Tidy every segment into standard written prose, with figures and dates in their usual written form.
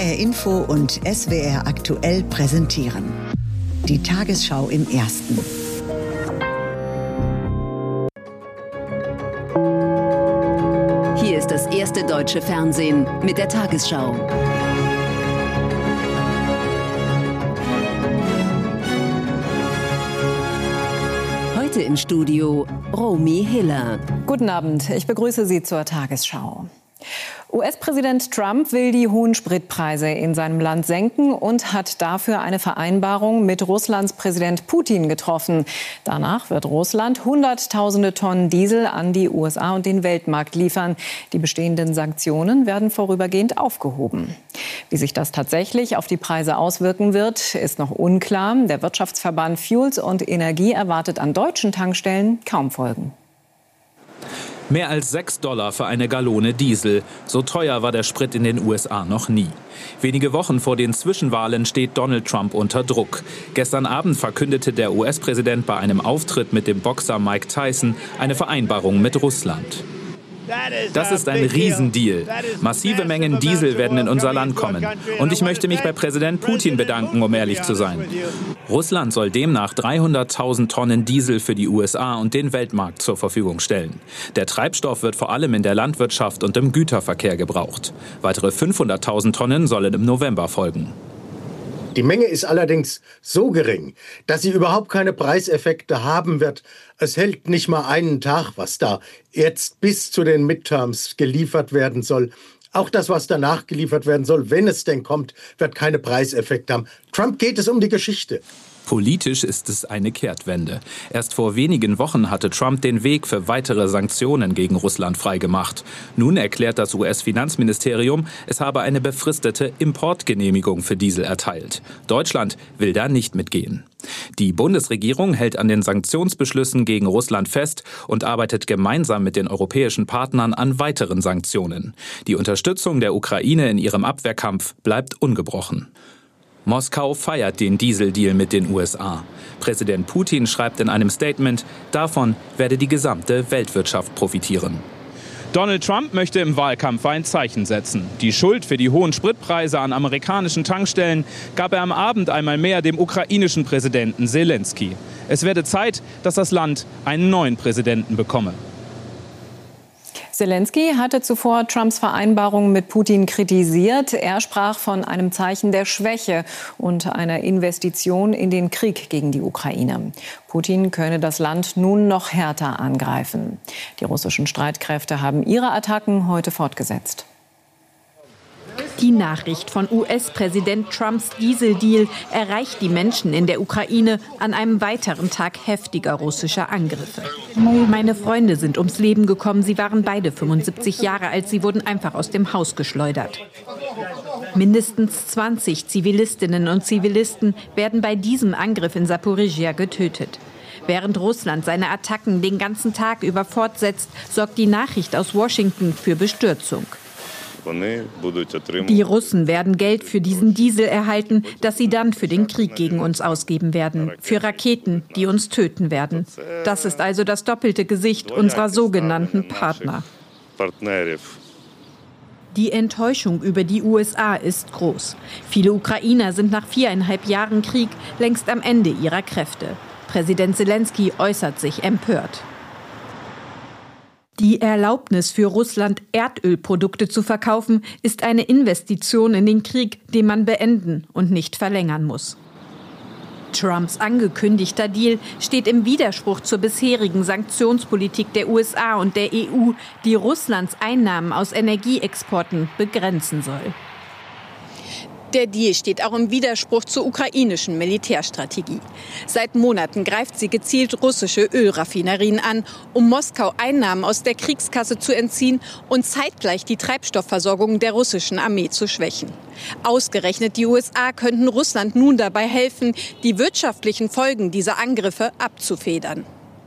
HR Info und SWR Aktuell präsentieren. Die Tagesschau im Ersten. Hier ist das erste deutsche Fernsehen mit der Tagesschau. Heute im Studio Romy Hiller. Guten Abend, ich begrüße Sie zur Tagesschau. US-Präsident Trump will die hohen Spritpreise in seinem Land senken und hat dafür eine Vereinbarung mit Russlands Präsident Putin getroffen. Danach wird Russland Hunderttausende Tonnen Diesel an die USA und den Weltmarkt liefern. Die bestehenden Sanktionen werden vorübergehend aufgehoben. Wie sich das tatsächlich auf die Preise auswirken wird, ist noch unklar. Der Wirtschaftsverband Fuels und Energie erwartet an deutschen Tankstellen kaum Folgen. Mehr als $6 für eine Gallone Diesel. So teuer war der Sprit in den USA noch nie. Wenige Wochen vor den Zwischenwahlen steht Donald Trump unter Druck. Gestern Abend verkündete der US-Präsident bei einem Auftritt mit dem Boxer Mike Tyson eine Vereinbarung mit Russland. Das ist ein Riesendeal. Massive Mengen Diesel werden in unser Land kommen. Und ich möchte mich bei Präsident Putin bedanken, um ehrlich zu sein. Russland soll demnach 300.000 Tonnen Diesel für die USA und den Weltmarkt zur Verfügung stellen. Der Treibstoff wird vor allem in der Landwirtschaft und im Güterverkehr gebraucht. Weitere 500.000 Tonnen sollen im November folgen. Die Menge ist allerdings so gering, dass sie überhaupt keine Preiseffekte haben wird. Es hält nicht mal einen Tag, was da jetzt bis zu den Midterms geliefert werden soll. Auch das, was danach geliefert werden soll, wenn es denn kommt, wird keine Preiseffekte haben. Trump geht es um die Geschichte. Politisch ist es eine Kehrtwende. Erst vor wenigen Wochen hatte Trump den Weg für weitere Sanktionen gegen Russland freigemacht. Nun erklärt das US-Finanzministerium, es habe eine befristete Importgenehmigung für Diesel erteilt. Deutschland will da nicht mitgehen. Die Bundesregierung hält an den Sanktionsbeschlüssen gegen Russland fest und arbeitet gemeinsam mit den europäischen Partnern an weiteren Sanktionen. Die Unterstützung der Ukraine in ihrem Abwehrkampf bleibt ungebrochen. Moskau feiert den Dieseldeal mit den USA. Präsident Putin schreibt in einem Statement, davon werde die gesamte Weltwirtschaft profitieren. Donald Trump möchte im Wahlkampf ein Zeichen setzen. Die Schuld für die hohen Spritpreise an amerikanischen Tankstellen gab er am Abend einmal mehr dem ukrainischen Präsidenten Zelensky. Es werde Zeit, dass das Land einen neuen Präsidenten bekomme. Zelensky hatte zuvor Trumps Vereinbarung mit Putin kritisiert. Er sprach von einem Zeichen der Schwäche und einer Investition in den Krieg gegen die Ukraine. Putin könne das Land nun noch härter angreifen. Die russischen Streitkräfte haben ihre Attacken heute fortgesetzt. Die Nachricht von US-Präsident Trumps Dieseldeal erreicht die Menschen in der Ukraine an einem weiteren Tag heftiger russischer Angriffe. Meine Freunde sind ums Leben gekommen. Sie waren beide 75 Jahre alt. Sie wurden einfach aus dem Haus geschleudert. Mindestens 20 Zivilistinnen und Zivilisten werden bei diesem Angriff in Saporizhia getötet. Während Russland seine Attacken den ganzen Tag über fortsetzt, sorgt die Nachricht aus Washington für Bestürzung. Die Russen werden Geld für diesen Diesel erhalten, das sie dann für den Krieg gegen uns ausgeben werden. Für Raketen, die uns töten werden. Das ist also das doppelte Gesicht unserer sogenannten Partner. Die Enttäuschung über die USA ist groß. Viele Ukrainer sind nach 4,5 Jahren Krieg längst am Ende ihrer Kräfte. Präsident Zelensky äußert sich empört. Die Erlaubnis für Russland, Erdölprodukte zu verkaufen, ist eine Investition in den Krieg, den man beenden und nicht verlängern muss. Trumps angekündigter Deal steht im Widerspruch zur bisherigen Sanktionspolitik der USA und der EU, die Russlands Einnahmen aus Energieexporten begrenzen soll. Der Deal steht auch im Widerspruch zur ukrainischen Militärstrategie. Seit Monaten greift sie gezielt russische Ölraffinerien an, um Moskau Einnahmen aus der Kriegskasse zu entziehen und zeitgleich die Treibstoffversorgung der russischen Armee zu schwächen. Ausgerechnet die USA könnten Russland nun dabei helfen, die wirtschaftlichen Folgen dieser Angriffe abzufedern.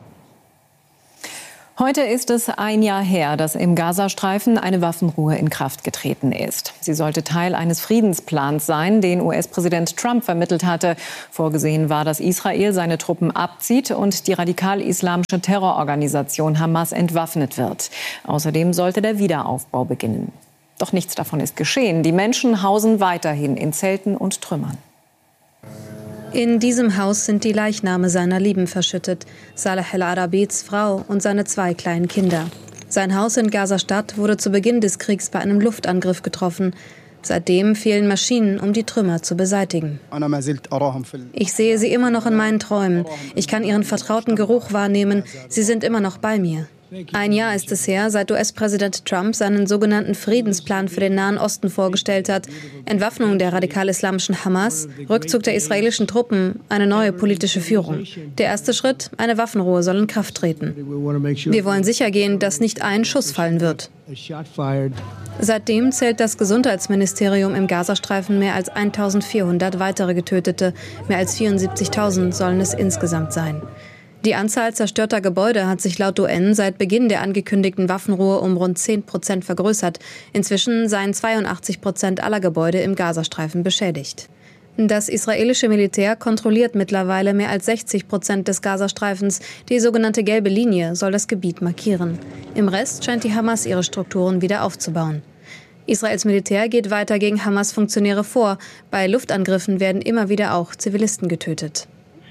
Heute ist es ein Jahr her, dass im Gazastreifen eine Waffenruhe in Kraft getreten ist. Sie sollte Teil eines Friedensplans sein, den US-Präsident Trump vermittelt hatte. Vorgesehen war, dass Israel seine Truppen abzieht und die radikal-islamische Terrororganisation Hamas entwaffnet wird. Außerdem sollte der Wiederaufbau beginnen. Doch nichts davon ist geschehen. Die Menschen hausen weiterhin in Zelten und Trümmern. In diesem Haus sind die Leichname seiner Lieben verschüttet. Saleh el-Arabids Frau und seine 2 kleinen Kinder. Sein Haus in Gaza-Stadt wurde zu Beginn des Kriegs bei einem Luftangriff getroffen. Seitdem fehlen Maschinen, um die Trümmer zu beseitigen. Ich sehe sie immer noch in meinen Träumen. Ich kann ihren vertrauten Geruch wahrnehmen. Sie sind immer noch bei mir. Ein Jahr ist es her, seit US-Präsident Trump seinen sogenannten Friedensplan für den Nahen Osten vorgestellt hat. Entwaffnung der radikal-islamischen Hamas, Rückzug der israelischen Truppen, eine neue politische Führung. Der erste Schritt, eine Waffenruhe, soll in Kraft treten. Wir wollen sichergehen, dass nicht ein Schuss fallen wird. Seitdem zählt das Gesundheitsministerium im Gazastreifen mehr als 1.400 weitere Getötete. Mehr als 74.000 sollen es insgesamt sein. Die Anzahl zerstörter Gebäude hat sich laut UN seit Beginn der angekündigten Waffenruhe um rund 10% vergrößert. Inzwischen seien 82% aller Gebäude im Gazastreifen beschädigt. Das israelische Militär kontrolliert mittlerweile mehr als 60% des Gazastreifens. Die sogenannte gelbe Linie soll das Gebiet markieren. Im Rest scheint die Hamas ihre Strukturen wieder aufzubauen. Israels Militär geht weiter gegen Hamas-Funktionäre vor. Bei Luftangriffen werden immer wieder auch Zivilisten getötet.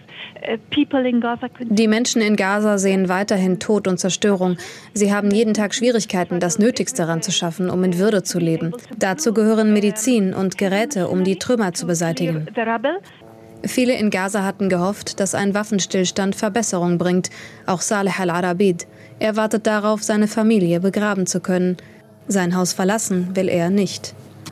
Die Menschen in Gaza sehen weiterhin Tod und Zerstörung. Sie haben jeden Tag Schwierigkeiten, das Nötigste ranzuschaffen, um in Würde zu leben. Dazu gehören Medizin und Geräte, um die Trümmer zu beseitigen. Viele in Gaza hatten gehofft, dass ein Waffenstillstand Verbesserung bringt. Auch Saleh el-Arabid. Er wartet darauf, seine Familie begraben zu können. Sein Haus verlassen will er nicht.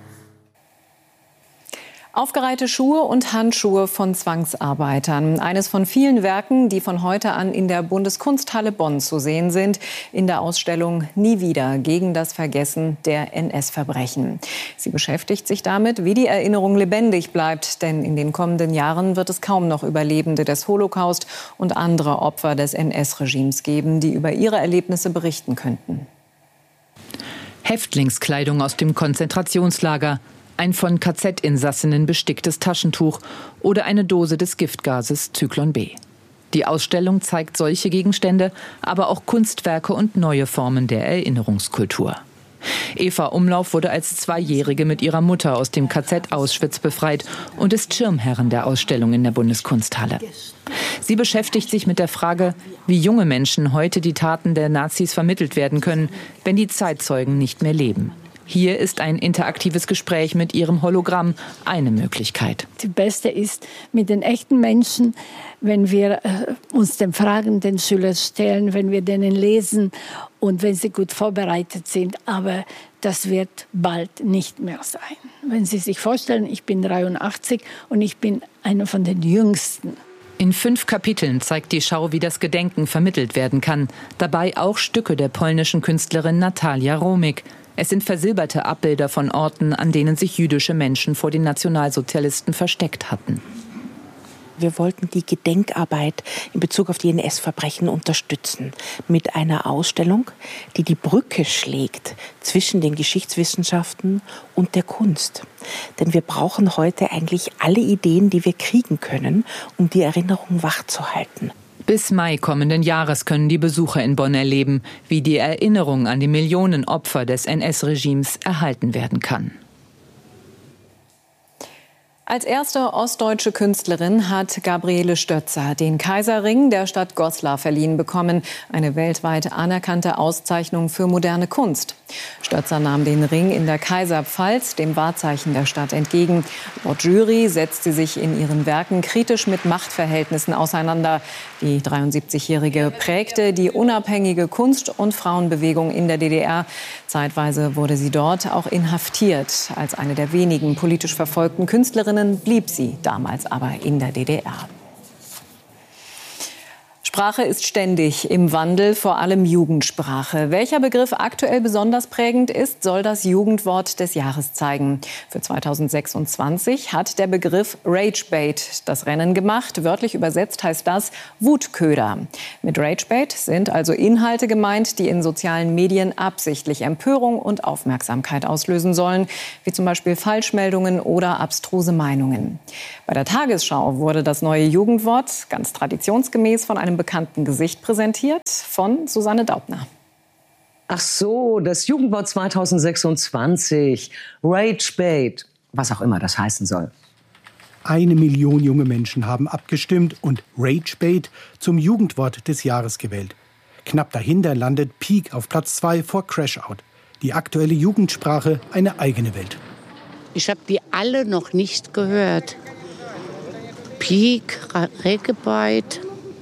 Aufgereihte Schuhe und Handschuhe von Zwangsarbeitern. Eines von vielen Werken, die von heute an in der Bundeskunsthalle Bonn zu sehen sind, in der Ausstellung Nie wieder gegen das Vergessen der NS-Verbrechen. Sie beschäftigt sich damit, wie die Erinnerung lebendig bleibt. Denn in den kommenden Jahren wird es kaum noch Überlebende des Holocaust und andere Opfer des NS-Regimes geben, die über ihre Erlebnisse berichten könnten. Häftlingskleidung aus dem Konzentrationslager, ein von KZ-Insassinnen besticktes Taschentuch oder eine Dose des Giftgases Zyklon B. Die Ausstellung zeigt solche Gegenstände, aber auch Kunstwerke und neue Formen der Erinnerungskultur. Eva Umlauf wurde als Zweijährige mit ihrer Mutter aus dem KZ Auschwitz befreit und ist Schirmherrin der Ausstellung in der Bundeskunsthalle. Sie beschäftigt sich mit der Frage, wie junge Menschen heute die Taten der Nazis vermittelt werden können, wenn die Zeitzeugen nicht mehr leben. Hier ist ein interaktives Gespräch mit ihrem Hologramm eine Möglichkeit. Das Beste ist mit den echten Menschen, wenn wir uns den Fragen den Schülern stellen, wenn wir denen lesen und wenn sie gut vorbereitet sind. Aber das wird bald nicht mehr sein. Wenn Sie sich vorstellen, ich bin 83 und ich bin einer von den Jüngsten. In 5 Kapiteln zeigt die Schau, wie das Gedenken vermittelt werden kann. Dabei auch Stücke der polnischen Künstlerin Natalia Romik. Es sind versilberte Abbilder von Orten, an denen sich jüdische Menschen vor den Nationalsozialisten versteckt hatten. Wir wollten die Gedenkarbeit in Bezug auf die NS-Verbrechen unterstützen mit einer Ausstellung, die die Brücke schlägt zwischen den Geschichtswissenschaften und der Kunst. Denn wir brauchen heute eigentlich alle Ideen, die wir kriegen können, um die Erinnerung wachzuhalten. Bis Mai kommenden Jahres können die Besucher in Bonn erleben, wie die Erinnerung an die Millionen Opfer des NS-Regimes erhalten werden kann. Als erste ostdeutsche Künstlerin hat Gabriele Stötzer den Kaiserring der Stadt Goslar verliehen bekommen. Eine weltweit anerkannte Auszeichnung für moderne Kunst. Stötzer nahm den Ring in der Kaiserpfalz, dem Wahrzeichen der Stadt, entgegen. Laut Jury setzt sie sich in ihren Werken kritisch mit Machtverhältnissen auseinander. Die 73-Jährige prägte die unabhängige Kunst- und Frauenbewegung in der DDR. Zeitweise wurde sie dort auch inhaftiert. Als eine der wenigen politisch verfolgten Künstlerinnen blieb sie damals aber in der DDR. Sprache ist ständig im Wandel, vor allem Jugendsprache. Welcher Begriff aktuell besonders prägend ist, soll das Jugendwort des Jahres zeigen. Für 2026 hat der Begriff Ragebait das Rennen gemacht. Wörtlich übersetzt heißt das Wutköder. Mit Ragebait sind also Inhalte gemeint, die in sozialen Medien absichtlich Empörung und Aufmerksamkeit auslösen sollen, wie zum Beispiel Falschmeldungen oder abstruse Meinungen. Bei der Tagesschau wurde das neue Jugendwort ganz traditionsgemäß von einem bekannten Gesicht präsentiert, von Susanne Daubner. Ach so, das Jugendwort 2026. Ragebait. Was auch immer das heißen soll. 1 Million junge Menschen haben abgestimmt und Ragebait zum Jugendwort des Jahres gewählt. Knapp dahinter landet Peak auf Platz 2 vor Crashout. Die aktuelle Jugendsprache eine eigene Welt. Ich habe die alle noch nicht gehört. Peak, Ragebait,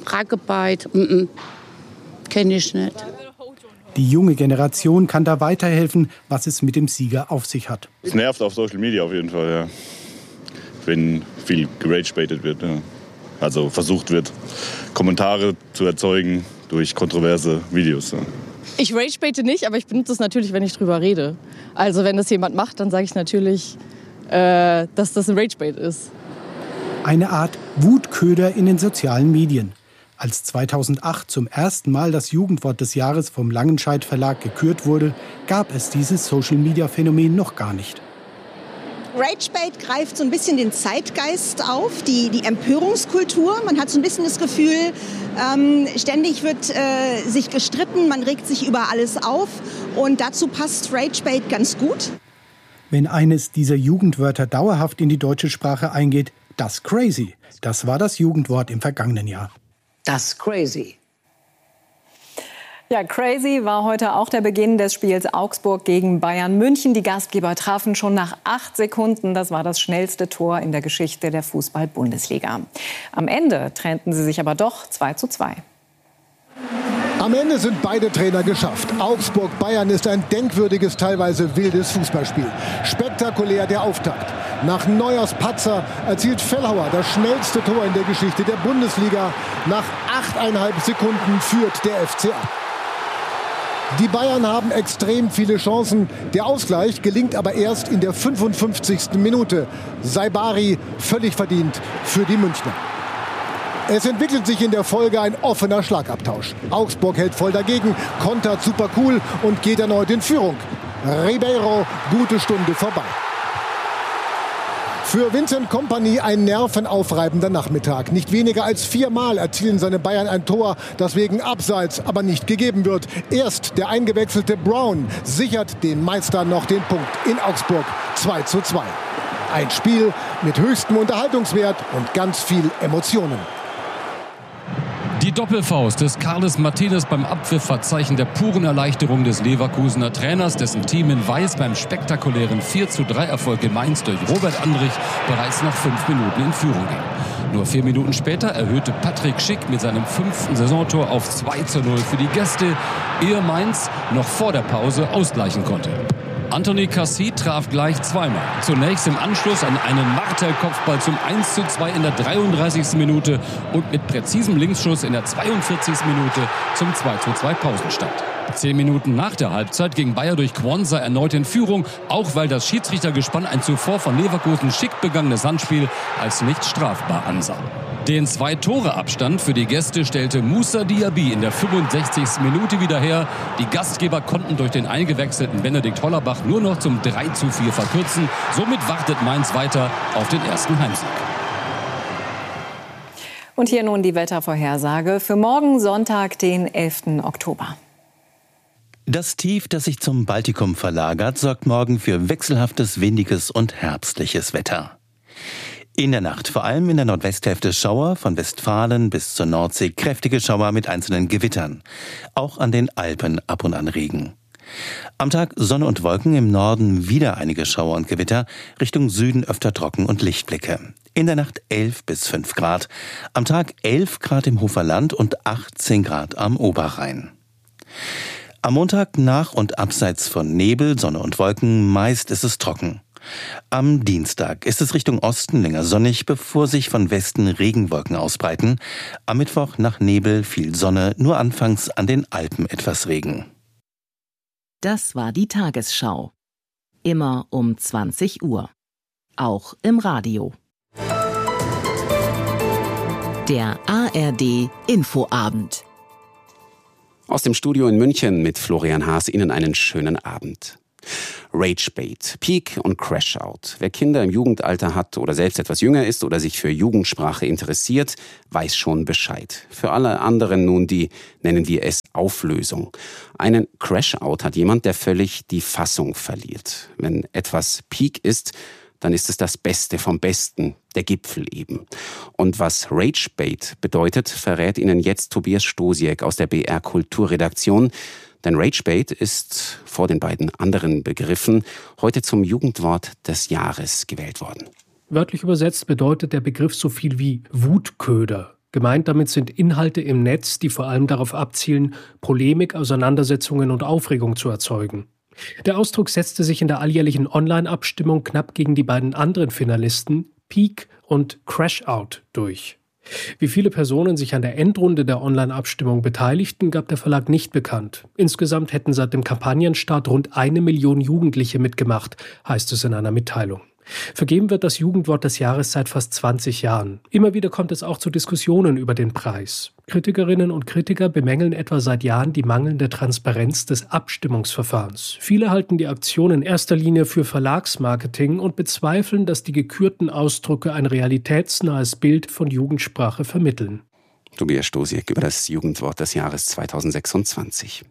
kenne ich nicht. Die junge Generation kann da weiterhelfen, was es mit dem Sieger auf sich hat. Es nervt auf Social Media auf jeden Fall, ja. Wenn viel geragebaitet wird. Ja. Also versucht wird, Kommentare zu erzeugen durch kontroverse Videos. Ja. Ich ragebaite nicht, aber ich benutze es natürlich, wenn ich drüber rede. Also wenn das jemand macht, dann sage ich natürlich, dass das ein Ragebait ist. Eine Art Wutköder in den sozialen Medien. Als 2008 zum ersten Mal das Jugendwort des Jahres vom Langenscheidt Verlag gekürt wurde, gab es dieses Social-Media-Phänomen noch gar nicht. Ragebait greift so ein bisschen den Zeitgeist auf, die Empörungskultur. Man hat so ein bisschen das Gefühl, ständig wird sich gestritten, man regt sich über alles auf. Und dazu passt Ragebait ganz gut. Wenn eines dieser Jugendwörter dauerhaft in die deutsche Sprache eingeht, das crazy. Das war das Jugendwort im vergangenen Jahr. Das crazy. Ja, crazy war heute auch der Beginn des Spiels Augsburg gegen Bayern München. Die Gastgeber trafen schon nach 8 Sekunden. Das war das schnellste Tor in der Geschichte der Fußball-Bundesliga. Am Ende trennten sie sich aber doch 2:2. Am Ende sind beide Trainer geschafft. Augsburg-Bayern ist ein denkwürdiges, teilweise wildes Fußballspiel. Spektakulär der Auftakt. Nach Neuers Patzer erzielt Fellhauer das schnellste Tor in der Geschichte der Bundesliga. Nach 8,5 Sekunden führt der FCA. Die Bayern haben extrem viele Chancen. Der Ausgleich gelingt aber erst in der 55. Minute. Saibari völlig verdient für die Münchner. Es entwickelt sich in der Folge ein offener Schlagabtausch. Augsburg hält voll dagegen, kontert super cool und geht erneut in Führung. Ribeiro, gute Stunde vorbei. Für Vincent Kompany ein nervenaufreibender Nachmittag. Nicht weniger als 4-mal erzielen seine Bayern ein Tor, das wegen Abseits aber nicht gegeben wird. Erst der eingewechselte Brown sichert den Meistern noch den Punkt in Augsburg. 2:2. Ein Spiel mit höchstem Unterhaltungswert und ganz viel Emotionen. Die Doppelfaust des Carles Martinez beim Abpfiff war Zeichen der puren Erleichterung des Leverkusener Trainers, dessen Team in Weiß beim spektakulären 4:3-Erfolg in Mainz durch Robert Andrich bereits nach 5 Minuten in Führung ging. Nur 4 Minuten später erhöhte Patrick Schick mit seinem 5. Saisontor auf 2:0 für die Gäste, ehe Mainz noch vor der Pause ausgleichen konnte. Anthony Cassie traf gleich zweimal. Zunächst im Anschluss an einen Martel-Kopfball zum 1:2 in der 33. Minute und mit präzisem Linksschuss in der 42. Minute zum 2:2 Pausenstand. 10 Minuten nach der Halbzeit ging Bayer durch Quansah erneut in Führung, auch weil das Schiedsrichtergespann ein zuvor von Leverkusen schick begangenes Handspiel als nicht strafbar ansah. Den 2-Tore-Abstand für die Gäste stellte Moussa Diaby in der 65. Minute wieder her. Die Gastgeber konnten durch den eingewechselten Benedikt Hollerbach nur noch zum 3:4 verkürzen. Somit wartet Mainz weiter auf den ersten Heimsieg. Und hier nun die Wettervorhersage für morgen Sonntag, den 11. Oktober. Das Tief, das sich zum Baltikum verlagert, sorgt morgen für wechselhaftes, windiges und herbstliches Wetter. In der Nacht vor allem in der Nordwesthälfte Schauer, von Westfalen bis zur Nordsee kräftige Schauer mit einzelnen Gewittern. Auch an den Alpen ab und an Regen. Am Tag Sonne und Wolken, im Norden wieder einige Schauer und Gewitter, Richtung Süden öfter Trocken und Lichtblicke. In der Nacht 11 bis 5 Grad, am Tag 11 Grad im Hoferland und 18 Grad am Oberrhein. Am Montag nach und abseits von Nebel, Sonne und Wolken, meist ist es trocken. Am Dienstag ist es Richtung Osten länger sonnig, bevor sich von Westen Regenwolken ausbreiten. Am Mittwoch nach Nebel viel Sonne, nur anfangs an den Alpen etwas Regen. Das war die Tagesschau. Immer um 20 Uhr. Auch im Radio. Der ARD Infoabend. Aus dem Studio in München mit Florian Haas Ihnen einen schönen Abend. Ragebait, Peak und Crashout. Wer Kinder im Jugendalter hat oder selbst etwas jünger ist oder sich für Jugendsprache interessiert, weiß schon Bescheid. Für alle anderen nun die, nennen wir es, Auflösung. Einen Crashout hat jemand, der völlig die Fassung verliert. Wenn etwas Peak ist, dann ist es das Beste vom Besten, der Gipfel eben. Und was Ragebait bedeutet, verrät Ihnen jetzt Tobias Stosiek aus der BR Kulturredaktion. Denn Ragebait ist vor den beiden anderen Begriffen heute zum Jugendwort des Jahres gewählt worden. Wörtlich übersetzt bedeutet der Begriff so viel wie Wutköder. Gemeint damit sind Inhalte im Netz, die vor allem darauf abzielen, Polemik, Auseinandersetzungen und Aufregung zu erzeugen. Der Ausdruck setzte sich in der alljährlichen Online-Abstimmung knapp gegen die beiden anderen Finalisten, Peak und Crashout, durch. Wie viele Personen sich an der Endrunde der Online-Abstimmung beteiligten, gab der Verlag nicht bekannt. Insgesamt hätten seit dem Kampagnenstart rund 1 Million Jugendliche mitgemacht, heißt es in einer Mitteilung. Vergeben wird das Jugendwort des Jahres seit fast 20 Jahren. Immer wieder kommt es auch zu Diskussionen über den Preis. Kritikerinnen und Kritiker bemängeln etwa seit Jahren die mangelnde Transparenz des Abstimmungsverfahrens. Viele halten die Aktion in erster Linie für Verlagsmarketing und bezweifeln, dass die gekürten Ausdrücke ein realitätsnahes Bild von Jugendsprache vermitteln. Tobias Stosiek über das Jugendwort des Jahres 2026.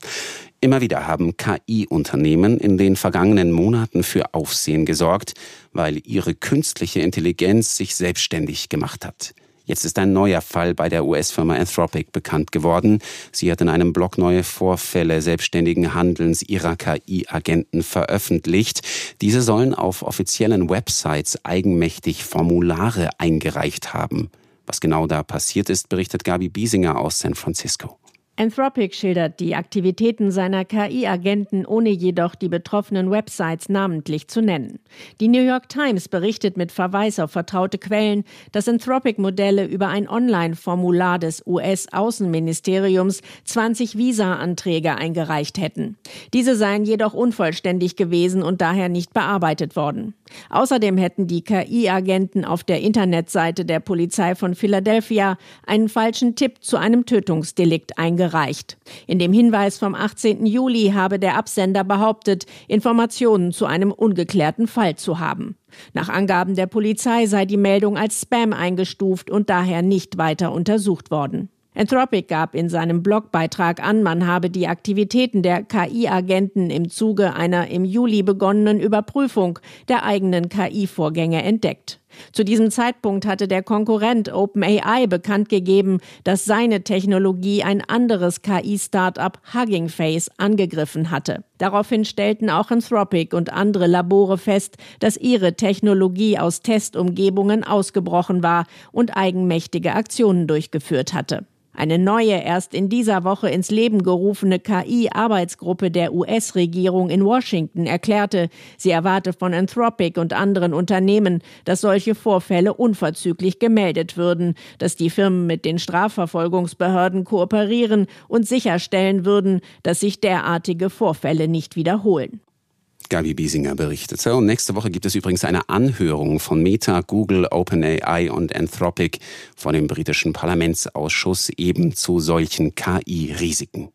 Immer wieder haben KI-Unternehmen in den vergangenen Monaten für Aufsehen gesorgt, weil ihre künstliche Intelligenz sich selbstständig gemacht hat. Jetzt ist ein neuer Fall bei der US-Firma Anthropic bekannt geworden. Sie hat in einem Blog neue Vorfälle selbstständigen Handelns ihrer KI-Agenten veröffentlicht. Diese sollen auf offiziellen Websites eigenmächtig Formulare eingereicht haben. Was genau da passiert ist, berichtet Gabi Biesinger aus San Francisco. Anthropic schildert die Aktivitäten seiner KI-Agenten, ohne jedoch die betroffenen Websites namentlich zu nennen. Die New York Times berichtet mit Verweis auf vertraute Quellen, dass Anthropic-Modelle über ein Online-Formular des US-Außenministeriums 20 Visa-Anträge eingereicht hätten. Diese seien jedoch unvollständig gewesen und daher nicht bearbeitet worden. Außerdem hätten die KI-Agenten auf der Internetseite der Polizei von Philadelphia einen falschen Tipp zu einem Tötungsdelikt eingereicht. In dem Hinweis vom 18. Juli habe der Absender behauptet, Informationen zu einem ungeklärten Fall zu haben. Nach Angaben der Polizei sei die Meldung als Spam eingestuft und daher nicht weiter untersucht worden. Anthropic gab in seinem Blogbeitrag an, man habe die Aktivitäten der KI-Agenten im Zuge einer im Juli begonnenen Überprüfung der eigenen KI-Vorgänge entdeckt. Zu diesem Zeitpunkt hatte der Konkurrent OpenAI bekannt gegeben, dass seine Technologie ein anderes KI-Startup Hugging Face angegriffen hatte. Daraufhin stellten auch Anthropic und andere Labore fest, dass ihre Technologie aus Testumgebungen ausgebrochen war und eigenmächtige Aktionen durchgeführt hatte. Eine neue, erst in dieser Woche ins Leben gerufene KI-Arbeitsgruppe der US-Regierung in Washington erklärte, sie erwarte von Anthropic und anderen Unternehmen, dass solche Vorfälle unverzüglich gemeldet würden, dass die Firmen mit den Strafverfolgungsbehörden kooperieren und sicherstellen würden, dass sich derartige Vorfälle nicht wiederholen. Gabi Biesinger berichtete. Und nächste Woche gibt es übrigens eine Anhörung von Meta, Google, OpenAI und Anthropic vor dem britischen Parlamentsausschuss eben zu solchen KI-Risiken.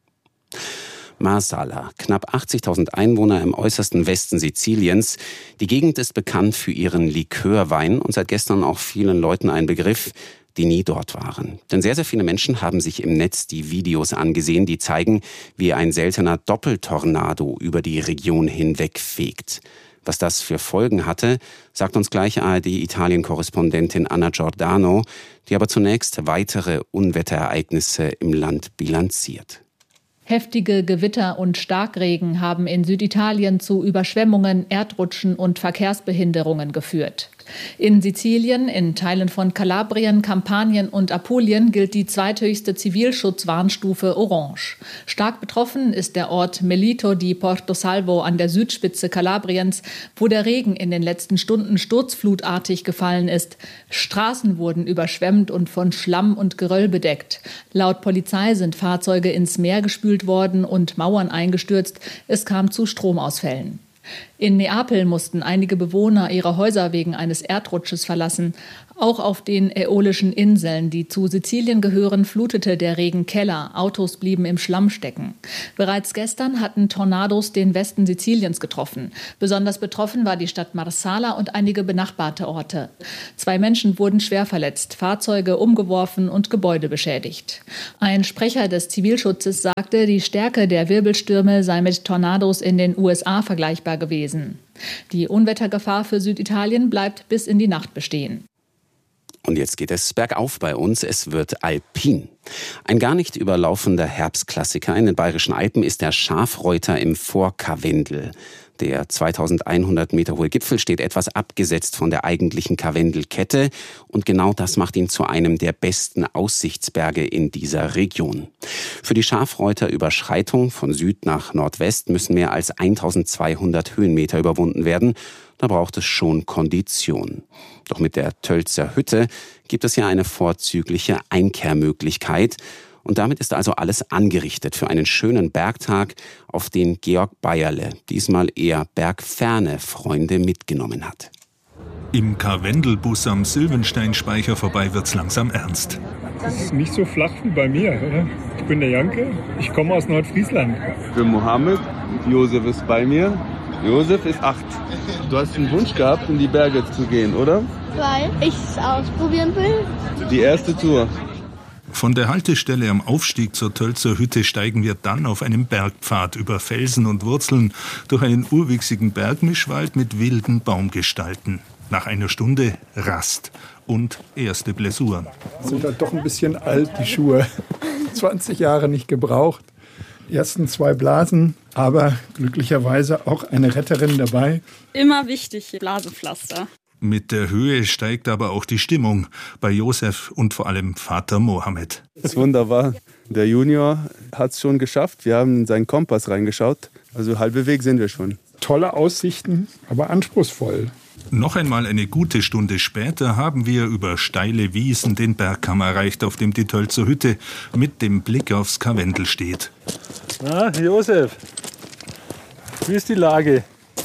Marsala, knapp 80.000 Einwohner im äußersten Westen Siziliens. Die Gegend ist bekannt für ihren Likörwein und seit gestern auch vielen Leuten ein Begriff, die nie dort waren. Denn sehr, sehr viele Menschen haben sich im Netz die Videos angesehen, die zeigen, wie ein seltener Doppeltornado über die Region hinweg fegt. Was das für Folgen hatte, sagt uns gleich ARD-Italien-Korrespondentin Anna Giordano, die aber zunächst weitere Unwetterereignisse im Land bilanziert. Heftige Gewitter und Starkregen haben in Süditalien zu Überschwemmungen, Erdrutschen und Verkehrsbehinderungen geführt. In Sizilien, in Teilen von Kalabrien, Kampanien und Apulien gilt die zweithöchste Zivilschutzwarnstufe Orange. Stark betroffen ist der Ort Melito di Porto Salvo an der Südspitze Kalabriens, wo der Regen in den letzten Stunden sturzflutartig gefallen ist. Straßen wurden überschwemmt und von Schlamm und Geröll bedeckt. Laut Polizei sind Fahrzeuge ins Meer gespült worden und Mauern eingestürzt. Es kam zu Stromausfällen. In Neapel mussten einige Bewohner ihre Häuser wegen eines Erdrutsches verlassen. Auch auf den Äolischen Inseln, die zu Sizilien gehören, flutete der Regen Keller. Autos blieben im Schlamm stecken. Bereits gestern hatten Tornados den Westen Siziliens getroffen. Besonders betroffen war die Stadt Marsala und einige benachbarte Orte. 2 Menschen wurden schwer verletzt, Fahrzeuge umgeworfen und Gebäude beschädigt. Ein Sprecher des Zivilschutzes sagte, die Stärke der Wirbelstürme sei mit Tornados in den USA vergleichbar gewesen. Die Unwettergefahr für Süditalien bleibt bis in die Nacht bestehen. Und jetzt geht es bergauf bei uns. Es wird alpin. Ein gar nicht überlaufender Herbstklassiker in den Bayerischen Alpen ist der Schafreuter im Vorkarwendel. Der 2100 Meter hohe Gipfel steht etwas abgesetzt von der eigentlichen Karwendelkette und genau das macht ihn zu einem der besten Aussichtsberge in dieser Region. Für die Schafreuter-Überschreitung von Süd nach Nordwest müssen mehr als 1200 Höhenmeter überwunden werden. Da braucht es schon Kondition. Doch mit der Tölzer Hütte gibt es ja eine vorzügliche Einkehrmöglichkeit. Und damit ist also alles angerichtet für einen schönen Bergtag, auf den Georg Bayerle diesmal eher bergferne Freunde mitgenommen hat. Im Karwendelbus am Sylvensteinspeicher vorbei wird's langsam ernst. Das ist nicht so flach wie bei mir, oder? Ich bin der Janke, ich komme aus Nordfriesland. Ich bin Mohammed, Josef ist bei mir. Josef ist 8. Du hast einen Wunsch gehabt, in die Berge zu gehen, oder? Weil ich es ausprobieren will. Die erste Tour. Von der Haltestelle am Aufstieg zur Tölzer Hütte steigen wir dann auf einem Bergpfad über Felsen und Wurzeln durch einen urwüchsigen Bergmischwald mit wilden Baumgestalten. Nach einer Stunde Rast und erste Blessuren. Sind halt doch ein bisschen alt, die Schuhe. 20 Jahre nicht gebraucht. Ersten 2 Blasen, aber glücklicherweise auch eine Retterin dabei. Immer wichtig, Blasenpflaster. Mit der Höhe steigt aber auch die Stimmung bei Josef und vor allem Vater Mohammed. Das ist wunderbar. Der Junior hat es schon geschafft. Wir haben in seinen Kompass reingeschaut. Also halbe Weg sind wir schon. Tolle Aussichten, aber anspruchsvoll. Noch einmal eine gute Stunde später haben wir über steile Wiesen den Bergkamm erreicht, auf dem die Tölzer Hütte mit dem Blick aufs Karwendel steht. Na, Josef, wie ist die Lage?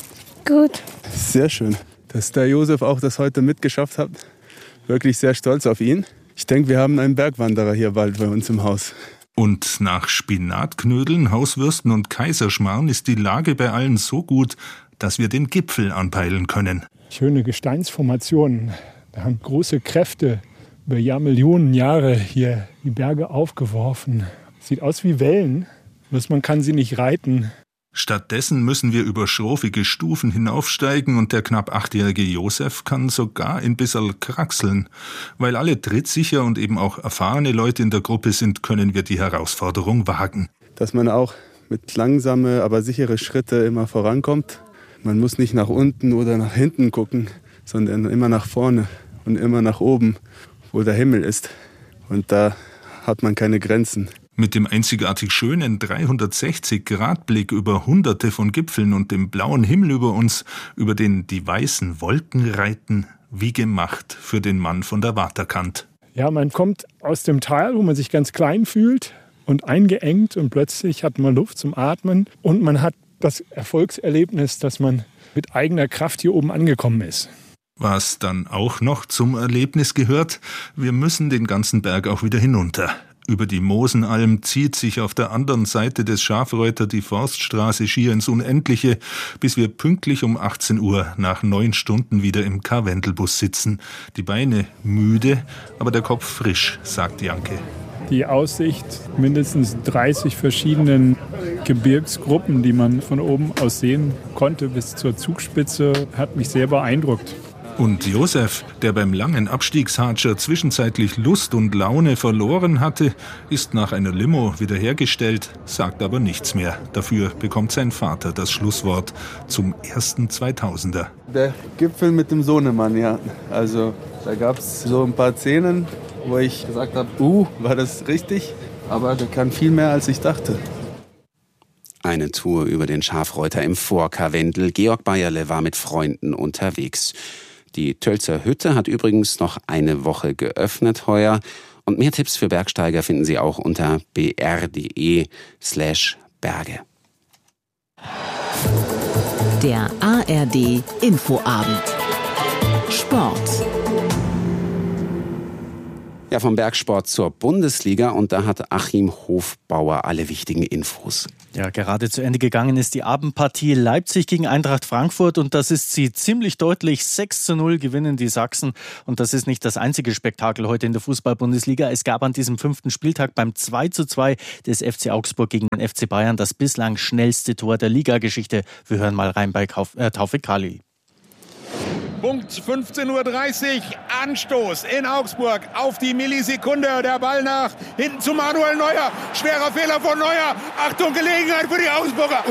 Gut. Sehr schön, dass der Josef auch das heute mitgeschafft hat. Wirklich sehr stolz auf ihn. Ich denke, wir haben einen Bergwanderer hier bald bei uns im Haus. Und nach Spinatknödeln, Hauswürsten und Kaiserschmarrn ist die Lage bei allen so gut, dass wir den Gipfel anpeilen können. Schöne Gesteinsformationen. Da haben große Kräfte über Millionen Jahre hier die Berge aufgeworfen. Sieht aus wie Wellen, bloß man kann sie nicht reiten. Stattdessen müssen wir über schrofige Stufen hinaufsteigen und der knapp 8-jährige Josef kann sogar ein bisschen kraxeln. Weil alle trittsicher und eben auch erfahrene Leute in der Gruppe sind, können wir die Herausforderung wagen. Dass man auch mit langsame, aber sichere Schritte immer vorankommt. Man muss nicht nach unten oder nach hinten gucken, sondern immer nach vorne und immer nach oben, wo der Himmel ist. Und da hat man keine Grenzen. Mit dem einzigartig schönen 360-Grad-Blick über Hunderte von Gipfeln und dem blauen Himmel über uns, über den die weißen Wolken reiten, wie gemacht für den Mann von der Waterkant. Ja, man kommt aus dem Tal, wo man sich ganz klein fühlt und eingeengt und plötzlich hat man Luft zum Atmen und man hat das Erfolgserlebnis, dass man mit eigener Kraft hier oben angekommen ist. Was dann auch noch zum Erlebnis gehört, wir müssen den ganzen Berg auch wieder hinunter. Über die Mosenalm zieht sich auf der anderen Seite des Schafreuter die Forststraße schier ins Unendliche, bis wir pünktlich um 18 Uhr nach 9 Stunden wieder im Karwendelbus sitzen. Die Beine müde, aber der Kopf frisch, sagt Janke. Die Aussicht mindestens 30 verschiedenen Gebirgsgruppen, die man von oben aus sehen konnte bis zur Zugspitze, hat mich sehr beeindruckt. Und Josef, der beim langen Abstiegshatscher zwischenzeitlich Lust und Laune verloren hatte, ist nach einer Limo wiederhergestellt, sagt aber nichts mehr. Dafür bekommt sein Vater das Schlusswort zum ersten 2000er. Der Gipfel mit dem Sohnemann, ja. Also da gab es so ein paar Szenen, wo ich gesagt habe, war das richtig? Aber der kann viel mehr, als ich dachte. Eine Tour über den Schafreuter im Vorkarwendel. Georg Bayerle war mit Freunden unterwegs. Die Tölzer Hütte hat übrigens noch eine Woche geöffnet heuer. Und mehr Tipps für Bergsteiger finden Sie auch unter br.de/Berge. Der ARD Infoabend. Sport. Ja, vom Bergsport zur Bundesliga und da hat Achim Hofbauer alle wichtigen Infos. Ja, gerade zu Ende gegangen ist die Abendpartie Leipzig gegen Eintracht Frankfurt und das ist sie ziemlich deutlich. 6:0 gewinnen die Sachsen und das ist nicht das einzige Spektakel heute in der Fußball-Bundesliga. Es gab an diesem 5. Spieltag beim 2:2 des FC Augsburg gegen den FC Bayern das bislang schnellste Tor der Ligageschichte. Wir hören mal rein bei Taufik Kali. Punkt 15:30 Uhr, Anstoß in Augsburg auf die Millisekunde. Der Ball nach hinten zu Manuel Neuer. Schwerer Fehler von Neuer. Achtung, Gelegenheit für die Augsburger.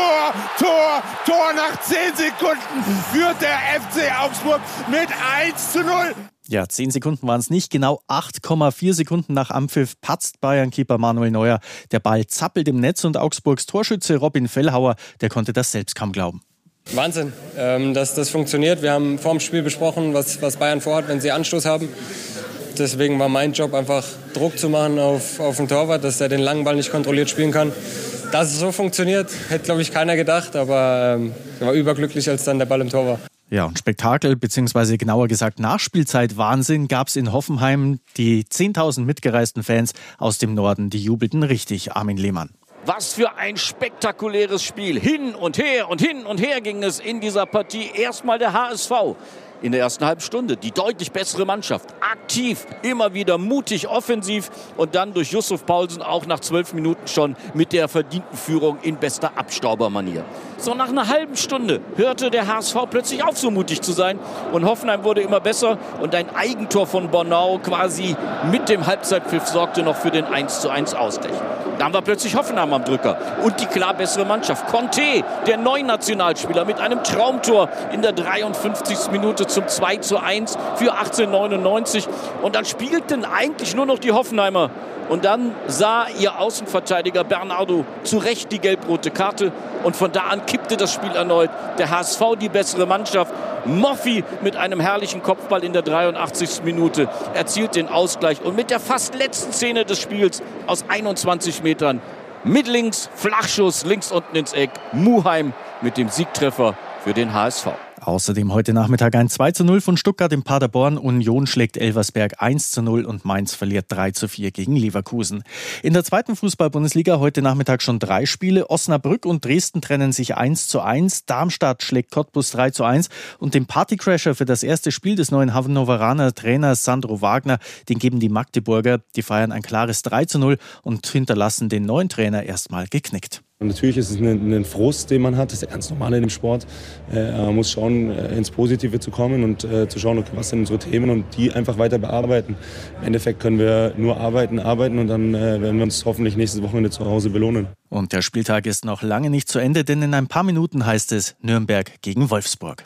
Tor nach 10 Sekunden führt der FC Augsburg mit 1:0. Ja, 10 Sekunden waren es nicht. Genau 8,4 Sekunden nach Anpfiff patzt Bayern-Keeper Manuel Neuer. Der Ball zappelt im Netz und Augsburgs Torschütze Robin Fellhauer, der konnte das selbst kaum glauben. Wahnsinn, dass das funktioniert. Wir haben vor dem Spiel besprochen, was Bayern vorhat, wenn sie Anstoß haben. Deswegen war mein Job einfach Druck zu machen auf den Torwart, dass er den langen Ball nicht kontrolliert spielen kann. Dass es so funktioniert, hätte, glaube ich, keiner gedacht. Aber ich war überglücklich, als dann der Ball im Tor war. Ja, und Spektakel, beziehungsweise genauer gesagt Nachspielzeit-Wahnsinn gab es in Hoffenheim. Die 10.000 mitgereisten Fans aus dem Norden, die jubelten richtig. Armin Lehmann. Was für ein spektakuläres Spiel. Hin und her ging es in dieser Partie. Erstmal der HSV in der ersten halben Stunde. Die deutlich bessere Mannschaft. Aktiv, immer wieder mutig, offensiv. Und dann durch Yusuf Paulsen auch nach 12 Minuten schon mit der verdienten Führung in bester Abstaubermanier. So nach einer halben Stunde hörte der HSV plötzlich auf, so mutig zu sein. Und Hoffenheim wurde immer besser. Und ein Eigentor von Bornau quasi mit dem Halbzeitpfiff sorgte noch für den 1:1 Ausgleich. Dann war plötzlich Hoffenheim am Drücker und die klar bessere Mannschaft. Conte, der neue Nationalspieler, mit einem Traumtor in der 53. Minute zum 2:1 für 1899. Und dann spielten eigentlich nur noch die Hoffenheimer. Und dann sah ihr Außenverteidiger Bernardo zu Recht die gelb-rote Karte. Und von da an kippte das Spiel erneut. Der HSV die bessere Mannschaft. Moffi mit einem herrlichen Kopfball in der 83. Minute erzielt den Ausgleich. Und mit der fast letzten Szene des Spiels aus 21 Metern mit links, Flachschuss, links unten ins Eck. Muheim mit dem Siegtreffer für den HSV. Außerdem heute Nachmittag ein 2:0 von Stuttgart in Paderborn. Union schlägt Elversberg 1:0 und Mainz verliert 3:4 gegen Leverkusen. In der zweiten Fußball-Bundesliga heute Nachmittag schon 3 Spiele. Osnabrück und Dresden trennen sich 1:1. Darmstadt schlägt Cottbus 3:1. Und den Partycrasher für das erste Spiel des neuen Hannoveraner Trainers Sandro Wagner, den geben die Magdeburger. Die feiern ein klares 3:0 und hinterlassen den neuen Trainer erstmal geknickt. Und natürlich ist es ein Frust, den man hat. Das ist ja ganz normal in dem Sport. Man muss schauen, ins Positive zu kommen und zu schauen, okay, was sind unsere Themen und die einfach weiter bearbeiten. Im Endeffekt können wir nur arbeiten und dann werden wir uns hoffentlich nächstes Wochenende zu Hause belohnen. Und der Spieltag ist noch lange nicht zu Ende, denn in ein paar Minuten heißt es Nürnberg gegen Wolfsburg.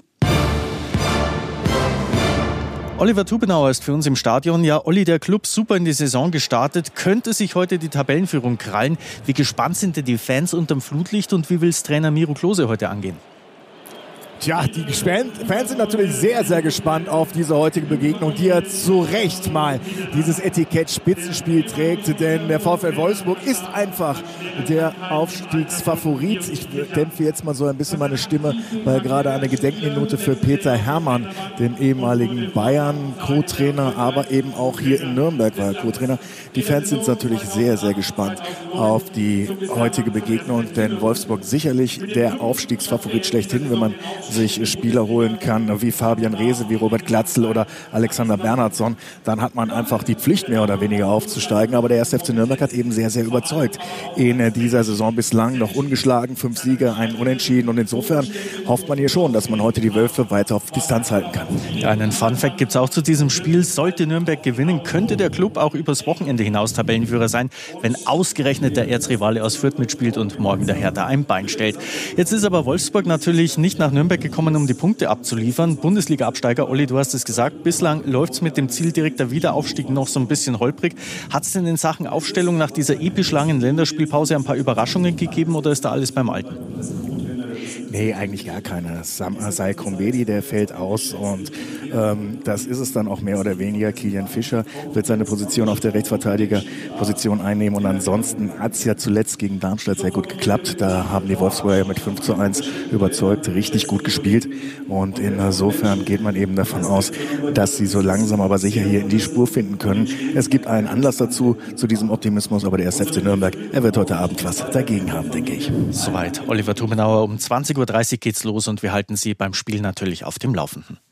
Oliver Tubenauer ist für uns im Stadion. Ja, Olli, der Club super in die Saison gestartet. Könnte sich heute die Tabellenführung krallen? Wie gespannt sind denn die Fans unterm Flutlicht und wie will es Trainer Miro Klose heute angehen? Tja, die Fans sind natürlich sehr, sehr gespannt auf diese heutige Begegnung, die ja zu Recht mal dieses Etikett Spitzenspiel trägt, denn der VfL Wolfsburg ist einfach der Aufstiegsfavorit. Ich dämpfe jetzt mal so ein bisschen meine Stimme, weil gerade eine Gedenkminute für Peter Herrmann, dem ehemaligen Bayern-Co-Trainer, aber eben auch hier in Nürnberg war er Co-Trainer. Die Fans sind natürlich sehr, sehr gespannt auf die heutige Begegnung, denn Wolfsburg sicherlich der Aufstiegsfavorit schlechthin, wenn man sich Spieler holen kann, wie Fabian Reese, wie Robert Glatzel oder Alexander Bernhardsson, dann hat man einfach die Pflicht, mehr oder weniger aufzusteigen. Aber der 1. FC Nürnberg hat eben sehr, sehr überzeugt in dieser Saison bislang. Noch ungeschlagen, 5 Siege, ein Unentschieden. Und insofern hofft man hier schon, dass man heute die Wölfe weiter auf Distanz halten kann. Ja, einen Fun-Fact gibt es auch zu diesem Spiel. Sollte Nürnberg gewinnen, könnte der Club auch übers Wochenende hinaus Tabellenführer sein, wenn ausgerechnet der Erzrivale aus Fürth mitspielt und morgen der Hertha ein Bein stellt. Jetzt ist aber Wolfsburg natürlich nicht nach Nürnberg gekommen, um die Punkte abzuliefern. Bundesliga-Absteiger, Olli, du hast es gesagt, bislang läuft es mit dem Ziel direkter Wiederaufstieg noch so ein bisschen holprig. Hat es denn in Sachen Aufstellung nach dieser episch langen Länderspielpause ein paar Überraschungen gegeben oder ist da alles beim Alten? Nee, eigentlich gar keiner. Sai Krumbedi, der fällt aus und das ist es dann auch mehr oder weniger. Kilian Fischer wird seine Position auf der Rechtsverteidigerposition einnehmen und ansonsten hat es ja zuletzt gegen Darmstadt sehr gut geklappt. Da haben die Wolfsburger mit 5:1 überzeugt, richtig gut gespielt und insofern geht man eben davon aus, dass sie so langsam aber sicher hier in die Spur finden können. Es gibt einen Anlass dazu, zu diesem Optimismus, aber der 1. FC Nürnberg, er wird heute Abend was dagegen haben, denke ich. Soweit Oliver Tumenauer. Um 20:30 Uhr geht's los und wir halten Sie beim Spiel natürlich auf dem Laufenden.